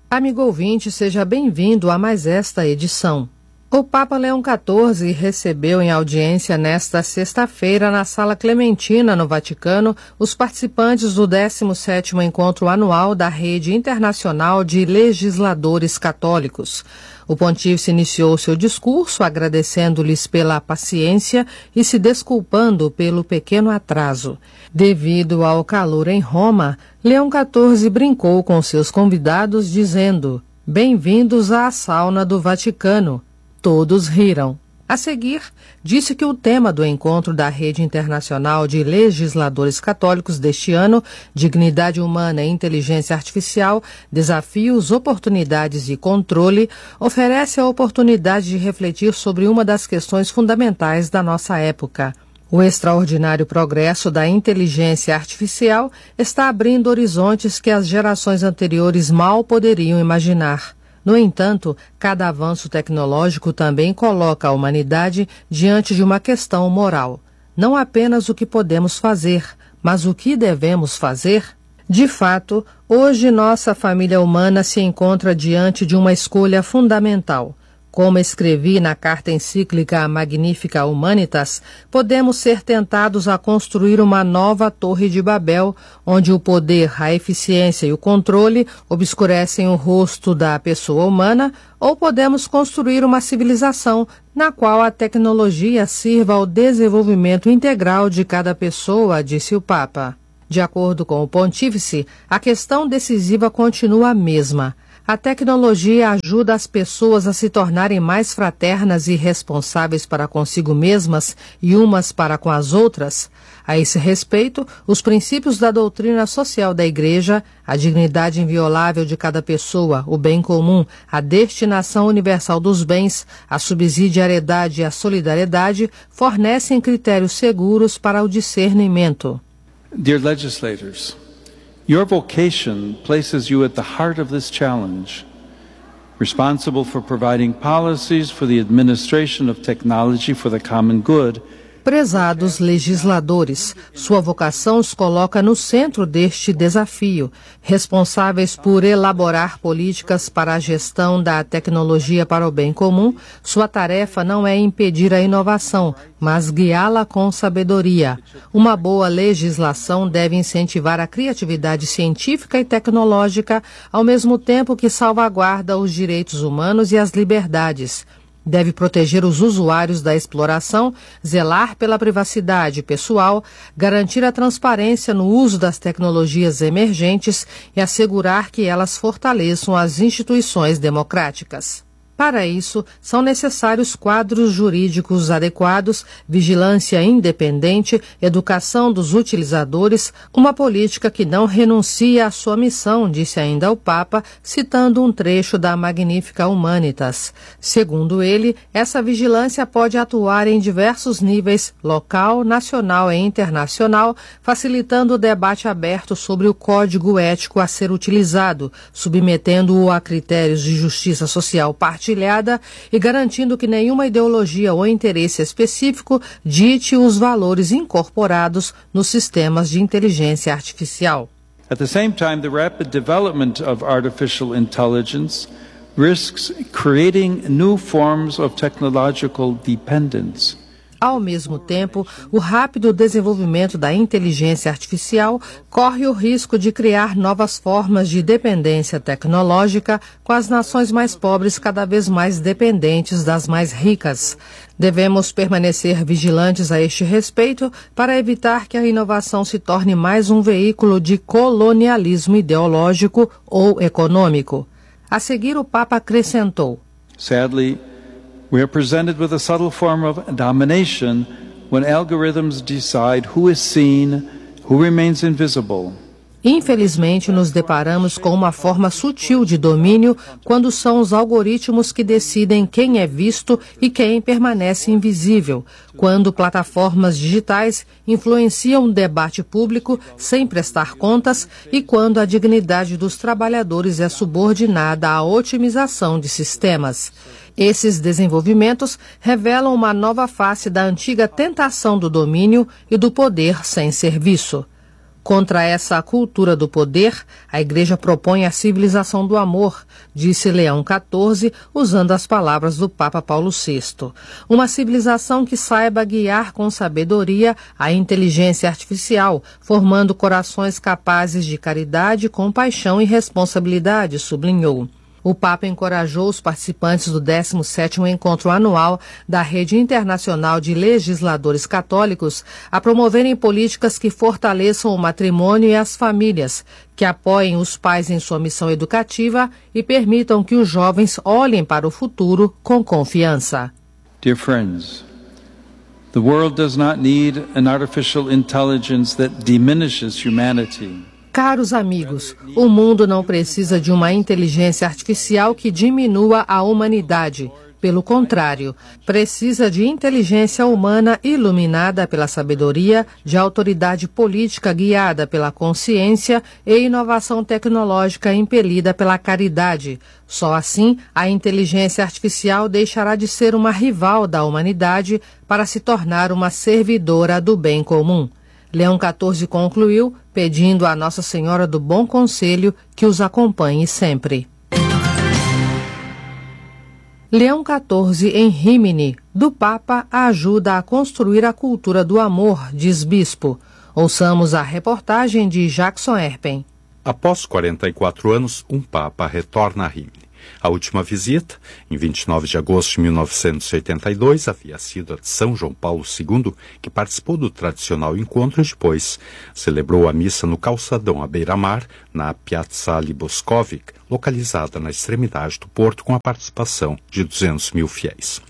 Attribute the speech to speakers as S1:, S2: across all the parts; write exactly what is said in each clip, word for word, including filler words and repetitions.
S1: Amigo ouvinte, seja bem-vindo a mais esta edição. O Papa Leão quatorze recebeu em audiência nesta sexta-feira na Sala Clementina, no Vaticano, os participantes do décimo sétimo Encontro Anual da Rede Internacional de Legisladores Católicos. O pontífice iniciou seu discurso agradecendo-lhes pela paciência e se desculpando pelo pequeno atraso. Devido ao calor em Roma, Leão quatorze brincou com seus convidados dizendo: "Bem-vindos à sauna do Vaticano." Todos riram. A seguir, disse que o tema do encontro da Rede Internacional de Legisladores Católicos deste ano, Dignidade Humana e Inteligência Artificial, Desafios, Oportunidades e Controle, oferece a oportunidade de refletir sobre uma das questões fundamentais da nossa época. O extraordinário progresso da inteligência artificial está abrindo horizontes que as gerações anteriores mal poderiam imaginar. No entanto, cada avanço tecnológico também coloca a humanidade diante de uma questão moral. Não apenas o que podemos fazer, mas o que devemos fazer? De fato, hoje nossa família humana se encontra diante de uma escolha fundamental. Como escrevi na carta encíclica Magnificat Humanitas, podemos ser tentados a construir uma nova Torre de Babel, onde o poder, a eficiência e o controle obscurecem o rosto da pessoa humana, ou podemos construir uma civilização na qual a tecnologia sirva ao desenvolvimento integral de cada pessoa, disse o Papa. De acordo com o pontífice, a questão decisiva continua a mesma. A tecnologia ajuda as pessoas a se tornarem mais fraternas e responsáveis para consigo mesmas e umas para com as outras. A esse respeito, os princípios da doutrina social da Igreja, a dignidade inviolável de cada pessoa, o bem comum, a destinação universal dos bens, a subsidiariedade e a solidariedade, fornecem critérios seguros para o discernimento.
S2: Dear legislators, your vocation places you at the heart of this challenge, responsible for providing policies for the administration of technology for the common good.
S1: Prezados legisladores, sua vocação os coloca no centro deste desafio, responsáveis por elaborar políticas para a gestão da tecnologia para o bem comum. Sua tarefa não é impedir a inovação, mas guiá-la com sabedoria. Uma boa legislação deve incentivar a criatividade científica e tecnológica, ao mesmo tempo que salvaguarda os direitos humanos e as liberdades. Deve proteger os usuários da exploração, zelar pela privacidade pessoal, garantir a transparência no uso das tecnologias emergentes e assegurar que elas fortaleçam as instituições democráticas. Para isso, são necessários quadros jurídicos adequados, vigilância independente, educação dos utilizadores, uma política que não renuncia à sua missão, disse ainda o Papa, citando um trecho da Magnificat Humanitas. Segundo ele, essa vigilância pode atuar em diversos níveis, local, nacional e internacional, facilitando o debate aberto sobre o código ético a ser utilizado, submetendo-o a critérios de justiça social partilhada e garantindo que nenhuma ideologia ou interesse específico dite os valores incorporados nos sistemas de inteligência artificial.
S2: At the same time, the rapid development of artificial intelligence risks creating new forms of technological dependence.
S1: Ao mesmo tempo, o rápido desenvolvimento da inteligência artificial corre o risco de criar novas formas de dependência tecnológica, com as nações mais pobres cada vez mais dependentes das mais ricas. Devemos permanecer vigilantes a este respeito para evitar que a inovação se torne mais um veículo de colonialismo ideológico ou econômico. A seguir, o Papa acrescentou:
S2: Sadly, we are presented with a subtle form of domination when algorithms decide who is seen, who remains invisible.
S1: Infelizmente, nos deparamos com uma forma sutil de domínio quando são os algoritmos que decidem quem é visto e quem permanece invisível, quando plataformas digitais influenciam o debate público sem prestar contas e quando a dignidade dos trabalhadores é subordinada à otimização de sistemas. Esses desenvolvimentos revelam uma nova face da antiga tentação do domínio e do poder sem serviço. Contra essa cultura do poder, a Igreja propõe a civilização do amor, disse Leão quatorze, usando as palavras do Papa Paulo sexto. Uma civilização que saiba guiar com sabedoria a inteligência artificial, formando corações capazes de caridade, compaixão e responsabilidade, sublinhou. O Papa encorajou os participantes do décimo sétimo Encontro Anual da Rede Internacional de Legisladores Católicos a promoverem políticas que fortaleçam o matrimônio e as famílias, que apoiem os pais em sua missão educativa e permitam que os jovens olhem para o futuro com confiança.
S2: Dear friends, the world does not need an artificial intelligence that diminishes humanity.
S1: Caros amigos, o mundo não precisa de uma inteligência artificial que diminua a humanidade. Pelo contrário, precisa de inteligência humana iluminada pela sabedoria, de autoridade política guiada pela consciência e inovação tecnológica impelida pela caridade. Só assim, a inteligência artificial deixará de ser uma rival da humanidade para se tornar uma servidora do bem comum. Leão quatorze concluiu, pedindo a Nossa Senhora do Bom Conselho que os acompanhe sempre. Leão quatorze em Rimini, do Papa ajuda a construir a cultura do amor, diz bispo. Ouçamos a reportagem de Jackson Erpen.
S3: Após quarenta e quatro anos, um Papa retorna a Rimini. A última visita, em vinte e nove de agosto de mil novecentos e oitenta e dois, havia sido a de São João Paulo segundo, que participou do tradicional encontro e depois celebrou a missa no calçadão à beira-mar, na Piazzale Boscovic, localizada na extremidade do porto, com a participação de duzentos mil fiéis.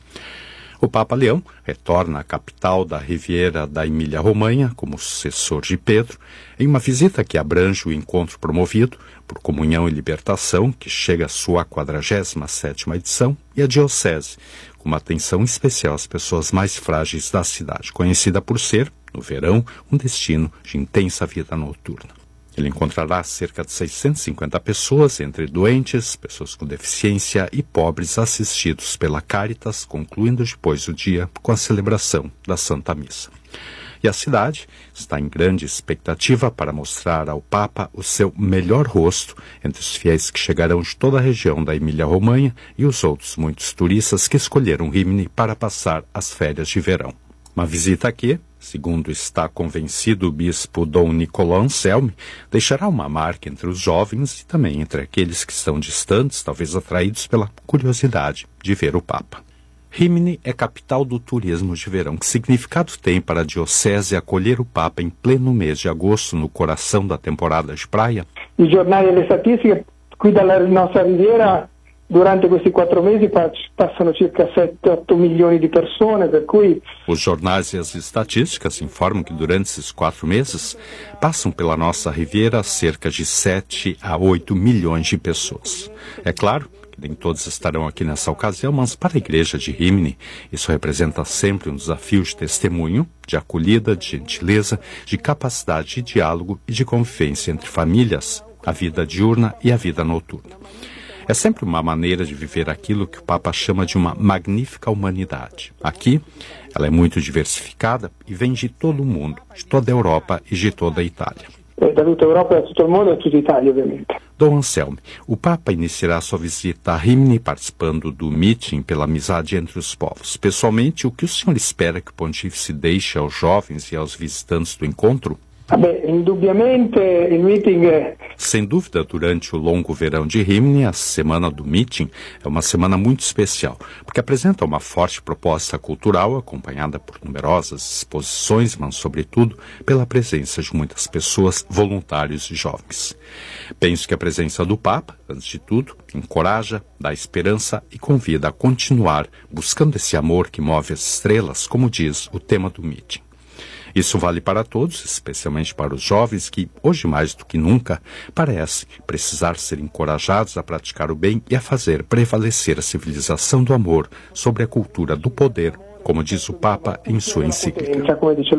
S3: O Papa Leão retorna à capital da Riviera da Emília-Romanha como sucessor de Pedro, em uma visita que abrange o encontro promovido por Comunhão e Libertação, que chega à sua quadragésima sétima edição, e a Diocese, com uma atenção especial às pessoas mais frágeis da cidade, conhecida por ser, no verão, um destino de intensa vida noturna. Ele encontrará cerca de seiscentas e cinquenta pessoas, entre doentes, pessoas com deficiência e pobres, assistidos pela Caritas, concluindo depois o dia com a celebração da Santa Missa. E a cidade está em grande expectativa para mostrar ao Papa o seu melhor rosto entre os fiéis que chegarão de toda a região da Emília-Romanha e os outros muitos turistas que escolheram Rimini para passar as férias de verão. Uma visita que, segundo está convencido o bispo Dom Nicolau Anselmi, deixará uma marca entre os jovens e também entre aqueles que estão distantes, talvez atraídos pela curiosidade de ver o Papa. Rimini é capital do turismo de verão. Que significado tem para a Diocese acolher o Papa em pleno mês de agosto, no coração da temporada de praia?
S4: I giornali e le statistiche qui dalla nostra riviera durante questi quattro mesi passano circa sette otto milioni di persone, per cui...
S3: Os jornais e as estatísticas informam que durante esses quatro meses passam pela nossa riviera cerca de sete a oito milhões de pessoas. É claro que nem todos estarão aqui nessa ocasião, mas para a Igreja de Rimini isso representa sempre um desafio de testemunho, de acolhida, de gentileza, de capacidade de diálogo e de convivência entre famílias, a vida diurna e a vida noturna. É sempre uma maneira de viver aquilo que o Papa chama de uma magnífica humanidade. Aqui, ela é muito diversificada e vem de todo o mundo, de toda a Europa e de toda a Itália.
S4: Da toda a Europa, da todo o mundo e da toda a Itália, obviamente.
S3: Dom Anselmi, o Papa iniciará sua visita a Rimini participando do meeting pela amizade entre os povos. Pessoalmente, o que o senhor espera que o Pontífice deixe aos jovens e aos visitantes do encontro?
S4: Beh, indubbiamente il meeting è...
S3: Sem dúvida, durante o longo verão de Rimini, a semana do meeting é uma semana muito especial, porque apresenta uma forte proposta cultural, acompanhada por numerosas exposições, mas, sobretudo, pela presença de muitas pessoas, voluntários e jovens. Penso que a presença do Papa, antes de tudo, encoraja, dá esperança e convida a continuar buscando esse amor que move as estrelas, como diz o tema do meeting. Isso vale para todos, especialmente para os jovens que, hoje mais do que nunca, parecem precisar ser encorajados a praticar o bem e a fazer prevalecer a civilização do amor sobre a cultura do poder, como diz o Papa em sua encíclica.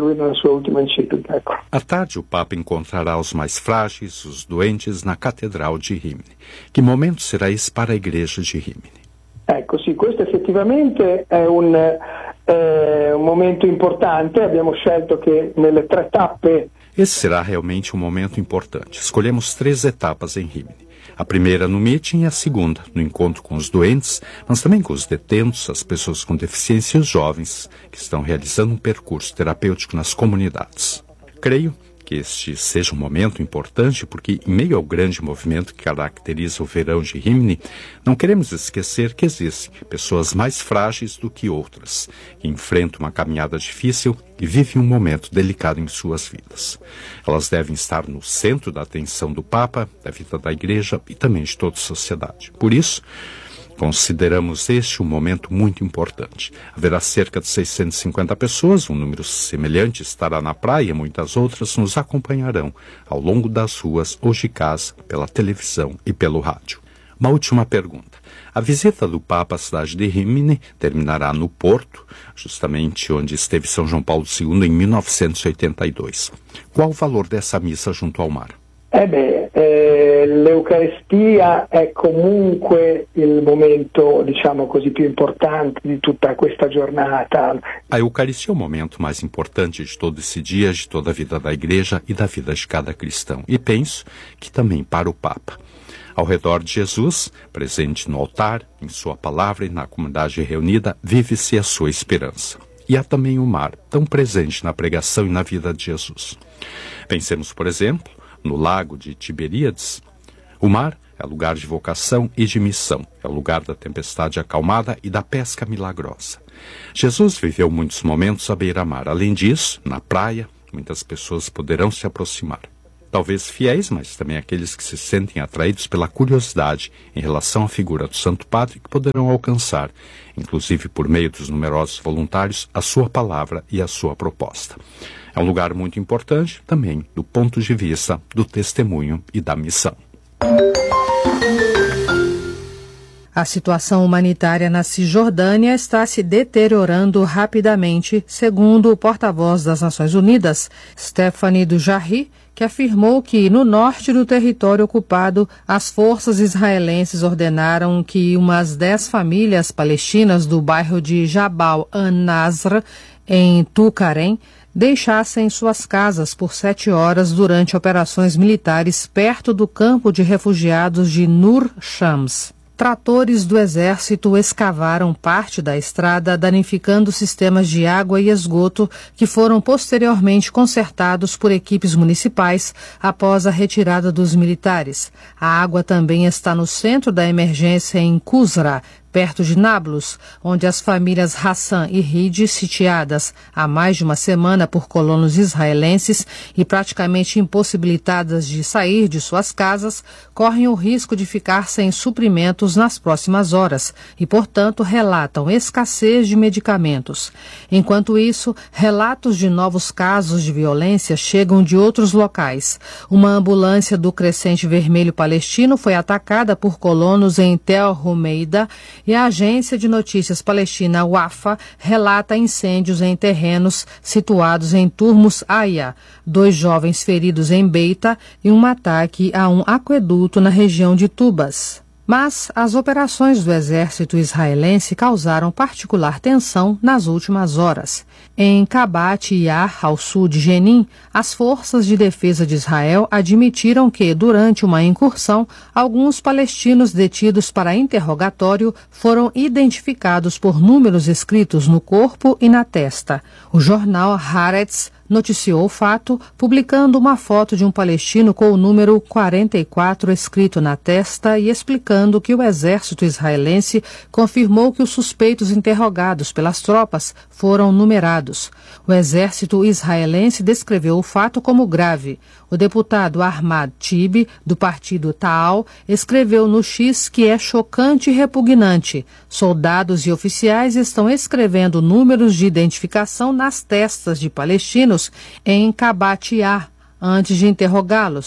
S3: À tarde, o Papa encontrará os mais frágeis, os doentes, na Catedral de Rimini. Que momento será esse para a Igreja de Rimini?
S4: Ecco, sì, questo effettivamente è un... É um momento importante, abbiamo scelto che nelle tre tappe.
S3: Esse será realmente um momento importante. Escolhemos três etapas em Rimini. A primeira no meeting e a segunda no encontro com os doentes, mas também com os detentos, as pessoas com deficiência e os jovens que estão realizando um percurso terapêutico nas comunidades. Creio que este seja um momento importante porque, em meio ao grande movimento que caracteriza o verão de Rimini, não queremos esquecer que existem pessoas mais frágeis do que outras, que enfrentam uma caminhada difícil e vivem um momento delicado em suas vidas. Elas devem estar no centro da atenção do Papa, da vida da Igreja e também de toda a sociedade. Por isso, consideramos este um momento muito importante. Haverá cerca de seiscentas e cinquenta pessoas, um número semelhante estará na praia e muitas outras nos acompanharão ao longo das ruas ou de casa, pela televisão e pelo rádio. Uma última pergunta. A visita do Papa à cidade de Rimini terminará no Porto, justamente onde esteve São João Paulo segundo em mil novecentos e oitenta e dois. Qual o valor dessa missa junto ao mar?
S4: Eh beh, eh, l'Eucaristia è comunque il momento, diciamo così, più importante di tutta questa giornata.
S3: A Eucaristia é o momento mais importante de todo esse dia, de toda a vida da Igreja e da vida de cada cristão. E penso que também para o Papa. Ao redor de Jesus, presente no altar, em sua palavra e na comunidade reunida, vive-se a sua esperança. E há também o mar, tão presente na pregação e na vida de Jesus. Pensemos, por exemplo, no lago de Tiberíades. O mar é lugar de vocação e de missão, é o lugar da tempestade acalmada e da pesca milagrosa. Jesus viveu muitos momentos à beira-mar. Além disso, na praia, muitas pessoas poderão se aproximar. Talvez fiéis, mas também aqueles que se sentem atraídos pela curiosidade em relação à figura do Santo Padre, que poderão alcançar, inclusive por meio dos numerosos voluntários, a sua palavra e a sua proposta. É um lugar muito importante também do ponto de vista do testemunho e da missão.
S1: A situação humanitária na Cisjordânia está se deteriorando rapidamente, segundo o porta-voz das Nações Unidas, Stephane Dujarric, que afirmou que, no norte do território ocupado, as forças israelenses ordenaram que umas dez famílias palestinas do bairro de Jabal an-Nasr, em Tulkarem, deixassem suas casas por sete horas durante operações militares perto do campo de refugiados de Nur Shams. Tratores do exército escavaram parte da estrada, danificando sistemas de água e esgoto que foram posteriormente consertados por equipes municipais após a retirada dos militares. A água também está no centro da emergência em Kusra, perto de Nablus, onde as famílias Hassan e Ridi, sitiadas há mais de uma semana por colonos israelenses e praticamente impossibilitadas de sair de suas casas, correm o risco de ficar sem suprimentos nas próximas horas e, portanto, relatam escassez de medicamentos. Enquanto isso, relatos de novos casos de violência chegam de outros locais. Uma ambulância do Crescente Vermelho Palestino foi atacada por colonos em Tel Rumeida e a agência de notícias palestina Wafa relata incêndios em terrenos situados em Turmus Aya, dois jovens feridos em Beita e um ataque a um aqueduto na região de Tubas. Mas as operações do exército israelense causaram particular tensão nas últimas horas. Em Kabat Yar, ao sul de Jenin, as forças de defesa de Israel admitiram que, durante uma incursão, alguns palestinos detidos para interrogatório foram identificados por números escritos no corpo e na testa. O jornal Haaretz noticiou o fato, publicando uma foto de um palestino com o número quarenta e quatro escrito na testa e explicando que o exército israelense confirmou que os suspeitos interrogados pelas tropas foram numerados. O exército israelense descreveu o fato como grave. O deputado Ahmad Tibi, do partido Ta'al, escreveu no X que é chocante e repugnante. Soldados e oficiais estão escrevendo números de identificação nas testas de palestinos em Kabat Yar, antes de interrogá-los.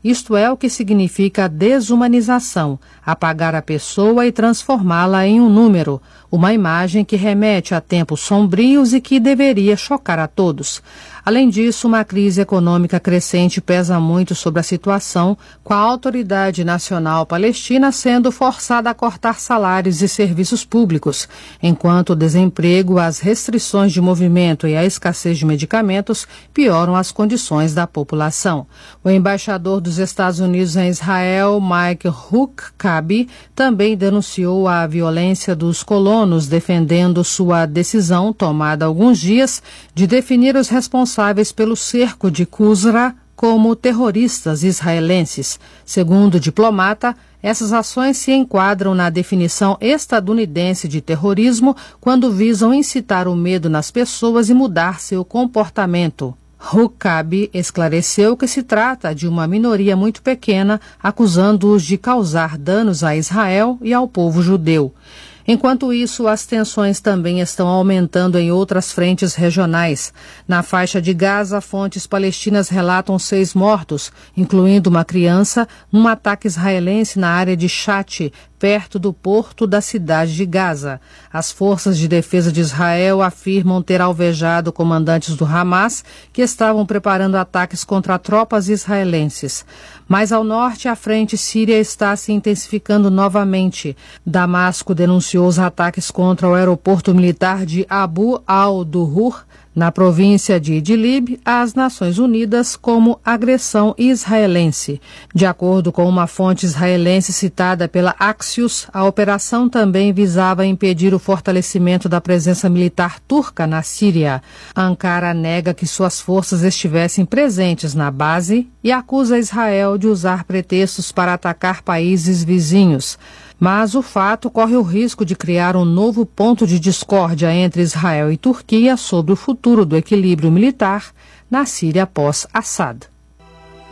S1: isto é o que significa desumanização, apagar a pessoa e transformá-la em um número, uma imagem que remete a tempos sombrios e que deveria chocar a todos. Além disso, uma crise econômica crescente pesa muito sobre a situação, com a Autoridade Nacional Palestina sendo forçada a cortar salários e serviços públicos, enquanto o desemprego, as restrições de movimento e a escassez de medicamentos pioram as condições da população. O embaixador dos Estados Unidos em Israel, Mike Huckabee, também denunciou a violência dos colonos, defendendo sua decisão, tomada há alguns dias, de definir os responsáveis pelo cerco de Qusra como terroristas israelenses. Segundo o diplomata, essas ações se enquadram na definição estadunidense de terrorismo quando visam incitar o medo nas pessoas e mudar seu comportamento. Huckabee esclareceu que se trata de uma minoria muito pequena, acusando-os de causar danos a Israel e ao povo judeu. Enquanto isso, as tensões também estão aumentando em outras frentes regionais. Na faixa de Gaza, fontes palestinas relatam seis mortos, incluindo uma criança, num ataque israelense na área de Shati, perto do porto da cidade de Gaza. As forças de defesa de Israel afirmam ter alvejado comandantes do Hamas que estavam preparando ataques contra tropas israelenses. Mais ao norte, a frente síria está se intensificando novamente. Damasco denunciou os ataques contra o aeroporto militar de Abu al-Duhur, na província de Idlib, às Nações Unidas como agressão israelense. De acordo com uma fonte israelense citada pela Axios, a operação também visava impedir o fortalecimento da presença militar turca na Síria. Ankara nega que suas forças estivessem presentes na base e acusa Israel de usar pretextos para atacar países vizinhos. Mas o fato corre o risco de criar um novo ponto de discórdia entre Israel e Turquia sobre o futuro do equilíbrio militar na Síria pós-Assad.